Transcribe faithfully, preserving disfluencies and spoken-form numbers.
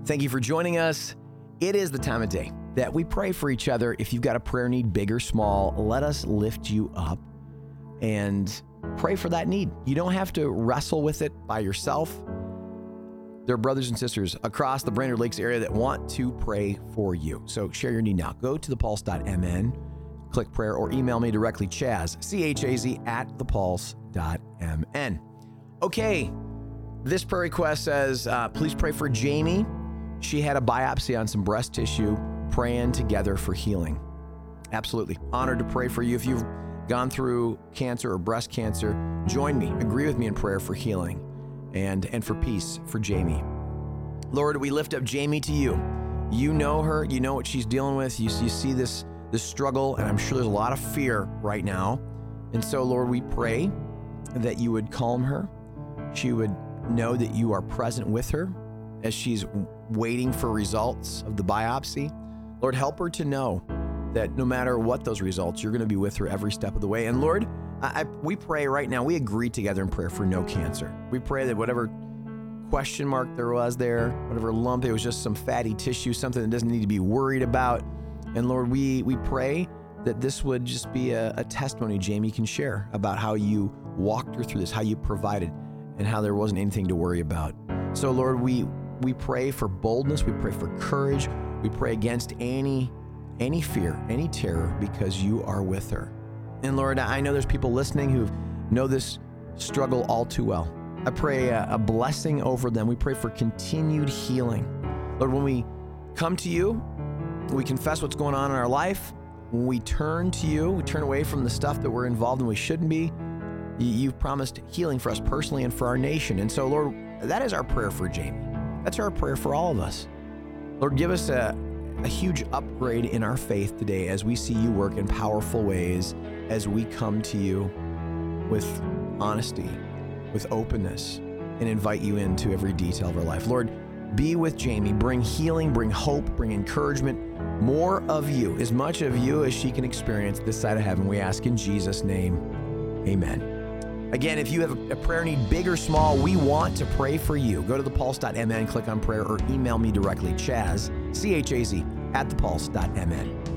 Thank you for joining us. It is the time of day that we pray for each other. If you've got a prayer need, big or small, let us lift you up and pray for that need. You don't have to wrestle with it by yourself. There are brothers and sisters across the Brainerd Lakes area that want to pray for you. So share your need now. Go to the pulse dot m n, click prayer, or email me directly, Chaz, C H A Z, at the pulse dot m n. Okay, this prayer request says, uh, please pray for Jamie. She had a biopsy on some breast tissue, praying together for healing. Absolutely. Honored to pray for you. If you've gone through cancer or breast cancer, join me. Agree with me in prayer for healing and, and for peace for Jamie. Lord, we lift up Jamie to you. You know her. You know what she's dealing with. You, you see this, this struggle, and I'm sure there's a lot of fear right now. And so, Lord, we pray that you would calm her. She would know that you are present with her as she's waiting for results of the biopsy. Lord, help her to know that no matter what those results, you're going to be with her every step of the way. And Lord, I, I, we pray right now, we agree together in prayer for no cancer. We pray that whatever question mark there was there, whatever lump, it was just some fatty tissue, something that doesn't need to be worried about. And Lord, we, we pray that this would just be a, a testimony Jamie can share about how you walked her through this, how you provided, and how there wasn't anything to worry about. So Lord, we we pray for boldness, we pray for courage, we pray against any any fear, any terror, because you are with her. And Lord, I know there's people listening who know this struggle all too well. I pray a, a blessing over them. We pray for continued healing. Lord, when we come to you, we confess what's going on in our life. When we turn to you, we turn away from the stuff that we're involved in we shouldn't be. You've promised healing for us personally and for our nation. And so, Lord, that is our prayer for Jamie. That's our prayer for all of us. Lord, give us a, a huge upgrade in our faith today as we see you work in powerful ways, as we come to you with honesty, with openness, and invite you into every detail of our life. Lord, be with Jamie. Bring healing, bring hope, bring encouragement, more of you, as much of you as she can experience this side of heaven. We ask in Jesus' name, amen. Again, if you have a prayer need, big or small, we want to pray for you. Go to the pulse dot m n, click on prayer, or email me directly, Chaz, C H A Z, at the pulse dot m n.